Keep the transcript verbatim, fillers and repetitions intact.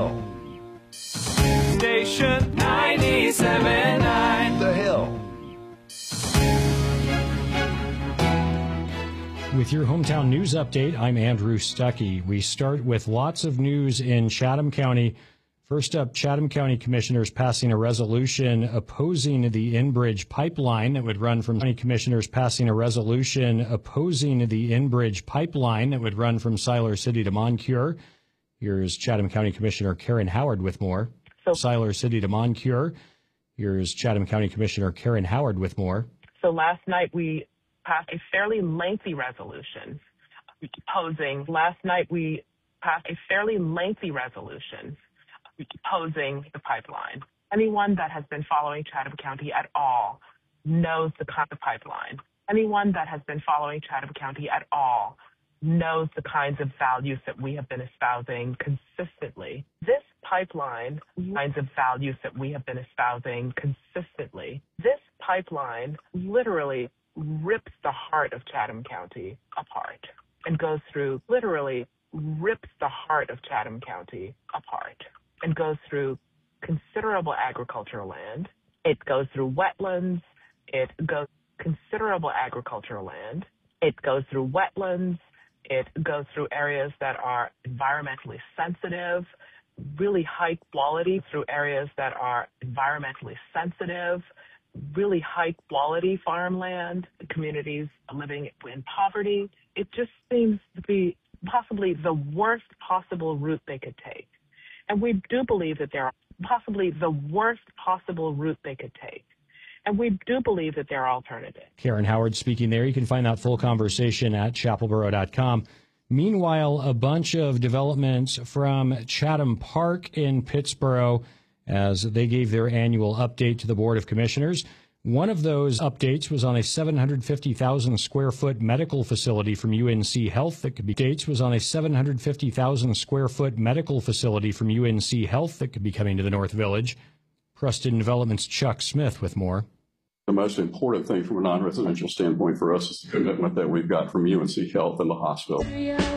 Hill. Station ninety-seven point nine. The Hill. With your hometown news update, I'm Andrew Stuckey. We start with lots of news in Chatham County. First up, Chatham County commissioners passing a resolution opposing the Enbridge pipeline that would run from county commissioners passing a resolution opposing the Enbridge pipeline that would run from Siler City to Moncure. Here's Chatham County Commissioner Karen Howard with more. So, Siler City to Moncure. Here's Chatham County Commissioner Karen Howard with more. So last night we passed a fairly lengthy resolution opposing. Last night we passed a fairly lengthy resolution opposing the pipeline. Anyone that has been following Chatham County at all knows the kind of pipeline. Anyone that has been following Chatham County at all knows the kinds of values that we have been espousing consistently. This pipeline, kinds of values that we have been espousing consistently. This pipeline literally rips the heart of Chatham County apart and goes through, literally rips the heart of Chatham County apart and goes through considerable agricultural land. It goes through wetlands. It goes considerable agricultural land. It goes through wetlands. It goes through areas that are environmentally sensitive, really high quality, through areas that are environmentally sensitive, really high quality farmland, communities living in poverty. It just seems to be possibly the worst possible route they could take. And we do believe that there are possibly the worst possible route they could take. And we do believe that there are alternatives. Karen Howard speaking there. You can find that full conversation at chapelboro dot com. Meanwhile, a bunch of developments from Chatham Park in Pittsboro as they gave their annual update to the Board of Commissioners. One of those updates was on a seven hundred fifty thousand square foot medical facility from U N C Health that could be dates was on a seven hundred fifty thousand square foot medical facility from U N C Health that could be coming to the North Village. Preston Development's Chuck Smith with more. The most important thing from a non-residential standpoint for us is the commitment that we've got from U N C Health and the hospital.